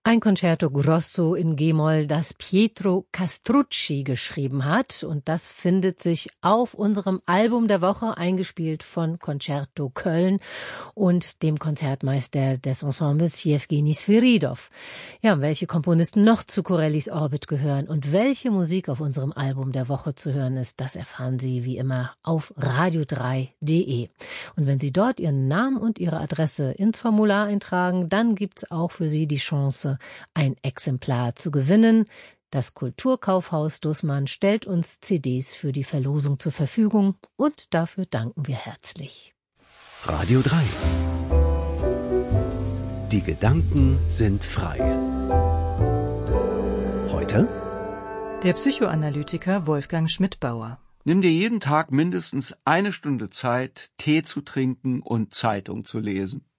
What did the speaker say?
Ein Concerto Grosso in G-Moll, das Pietro Castrucci geschrieben hat. Und das findet sich auf unserem Album der Woche, eingespielt von Concerto Köln und dem Konzertmeister des Ensembles Jewgeni Sviridov. Ja, welche Komponisten noch zu Corellis Orbit gehören und welche Musik auf unserem Album der Woche zu hören ist, das erfahren Sie wie immer auf radio3.de. Und wenn Sie dort Ihren Namen und Ihre Adresse ins Formular eintragen, dann gibt's auch für Sie die Chance, ein Exemplar zu gewinnen. Das Kulturkaufhaus Dussmann stellt uns CDs für die Verlosung zur Verfügung und dafür danken wir herzlich. Radio 3. Die Gedanken sind frei. Heute? Der Psychoanalytiker Wolfgang Schmidbauer. Nimm dir jeden Tag mindestens 1 Stunde Zeit, Tee zu trinken und Zeitung zu lesen.